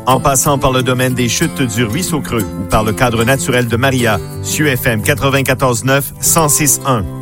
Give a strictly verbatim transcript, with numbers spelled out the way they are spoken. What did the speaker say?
En passant par le domaine des chutes du Ruisseau Creux ou par le cadre naturel de Maria, S U F M quatre-vingt-quatorze neuf, cent six point un.